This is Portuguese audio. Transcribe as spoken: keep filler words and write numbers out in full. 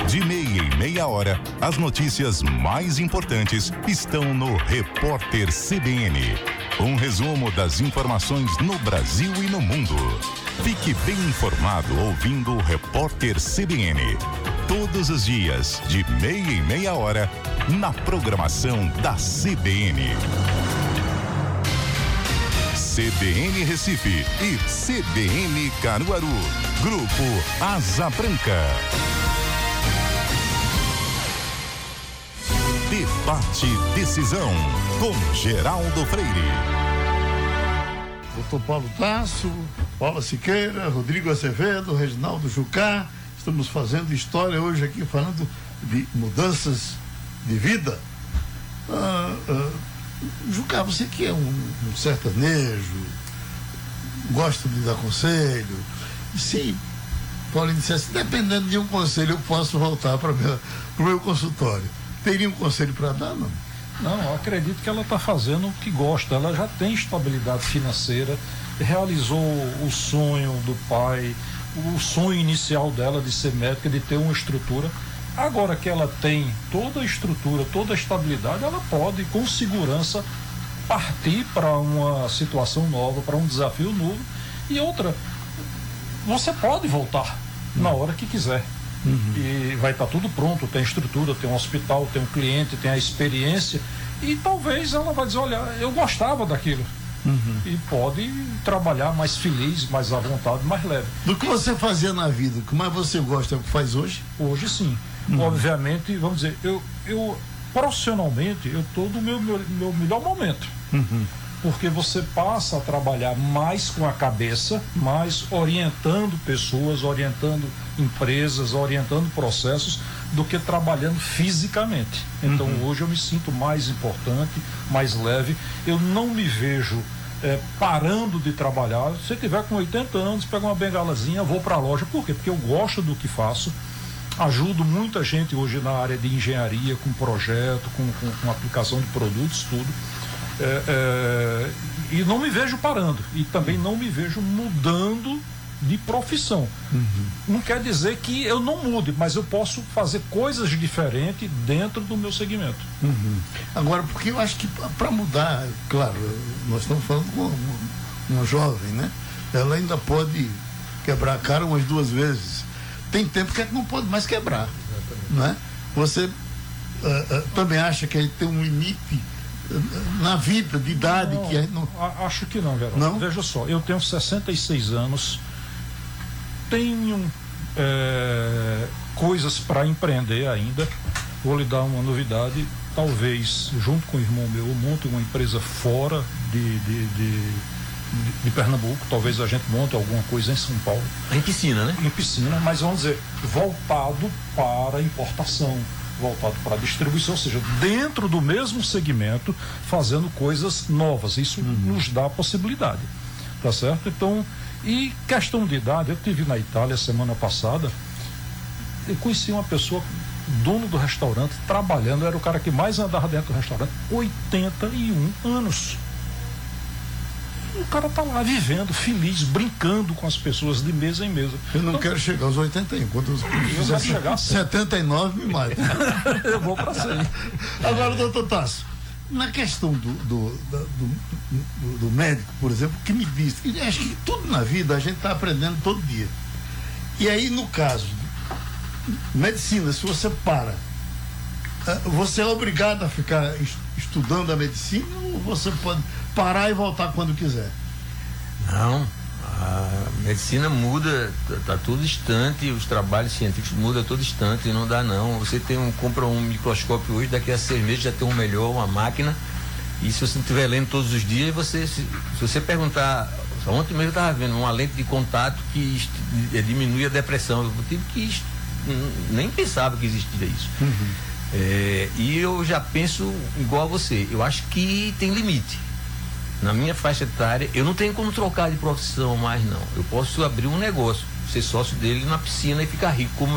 De meia em meia hora, as notícias mais importantes estão no Repórter C B N. Um resumo das informações no Brasil e no mundo. Fique bem informado ouvindo o Repórter C B N. Todos os dias, de meia em meia hora, na programação da C B N. C B N Recife e C B N Caruaru. Grupo Asa Branca. Debate Decisão, com Geraldo Freire. Doutor Paulo Tasso, Paula Siqueira, Rodrigo Azevedo, Reginaldo Jucá. Estamos fazendo história hoje aqui, falando de mudanças de vida. Ah, ah, Jucá, você que é um, um sertanejo, gosta de dar conselho. Se Paulinho dissesse, dependendo de um conselho, eu posso voltar para o meu consultório. Teria um conselho para dar, não? Não, eu acredito que ela está fazendo o que gosta. Ela já tem estabilidade financeira, realizou o sonho do pai, o sonho inicial dela de ser médica, de ter uma estrutura. Agora que ela tem toda a estrutura, toda a estabilidade, ela pode, com segurança, partir para uma situação nova, para um desafio novo. E outra, você pode voltar uhum. na hora que quiser. Uhum. E vai estar tudo pronto, tem estrutura, tem um hospital, tem um cliente, tem a experiência. E talvez ela vai dizer, olha, eu gostava daquilo. Uhum. E pode trabalhar mais feliz, mais à vontade, mais leve. Do que você fazia na vida, o que mais você gosta é o que faz hoje? Hoje sim. Uhum. Obviamente, vamos dizer, eu, eu profissionalmente, eu estou no meu, meu, meu melhor momento. Uhum. Porque você passa a trabalhar mais com a cabeça, mais orientando pessoas, orientando empresas, orientando processos, do que trabalhando fisicamente. Então, uhum. hoje eu me sinto mais importante, mais leve. Eu não me vejo é, parando de trabalhar. Se eu tiver com oitenta anos, pego uma bengalazinha, vou para a loja. Por quê? Porque eu gosto do que faço. Ajudo muita gente hoje na área de engenharia, com projeto, com, com, com aplicação de produtos, tudo. É, é, e não me vejo parando. E também não me vejo mudando de profissão. Uhum. Não quer dizer que eu não mude, mas eu posso fazer coisas diferentes dentro do meu segmento. Uhum. Agora, porque eu acho que para mudar, claro, nós estamos falando com uma, uma jovem, né? Ela ainda pode quebrar a cara umas duas vezes. Tem tempo que ela não pode mais quebrar. Exatamente. Né? Você uh, uh, também acha que a gente tem um limite na vida, de idade? Não, que a gente não... Acho que não, Verão. Não? Veja só, eu tenho sessenta e seis anos, tenho é, coisas para empreender ainda. Vou lhe dar uma novidade, talvez junto com o irmão meu eu monte uma empresa fora de, de, de, de Pernambuco, talvez a gente monte alguma coisa em São Paulo. Em piscina, né? Em piscina, mas vamos dizer, voltado para importação, voltado para a distribuição, ou seja, dentro do mesmo segmento, fazendo coisas novas. Isso uhum. nos dá a possibilidade, tá certo? Então, e questão de idade, eu estive na Itália semana passada, eu conheci uma pessoa, dono do restaurante, trabalhando, era o cara que mais andava dentro do restaurante, oitenta e um anos. O cara tá lá vivendo, feliz, brincando com as pessoas de mesa em mesa. Eu não então, quero chegar aos oitenta e um. Quando eu fizer chegar a setenta e nove, me mata. Eu vou para cem. Agora, doutor Tasso, na questão do, do, do, do, do médico, por exemplo, que me diz, que acho que tudo na vida a gente está aprendendo todo dia. E aí, no caso, medicina, se você para, você é obrigado a ficar estudando a medicina ou você pode parar e voltar quando quiser? Não, a medicina muda, tá todo instante, os trabalhos científicos mudam todo instante, não dá não. Você tem um, compra um microscópio hoje, daqui a seis meses já tem um melhor, uma máquina, e se você não estiver lendo todos os dias, você, se, se você perguntar, ontem mesmo eu estava vendo uma lente de contato que diminui a depressão, eu tive que, nem pensava que existia isso. Uhum. É, e eu já penso igual a você, eu acho que tem limite. Na minha faixa etária, eu não tenho como trocar de profissão mais não. Eu posso abrir um negócio, ser sócio dele na piscina e ficar rico como